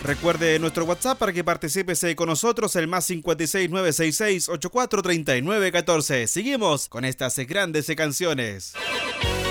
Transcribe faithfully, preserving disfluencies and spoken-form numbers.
Recuerde nuestro WhatsApp para que participes con nosotros, el más cinco seis nueve seis seis ocho cuatro tres nueve uno cuatro. Seguimos con estas grandes canciones.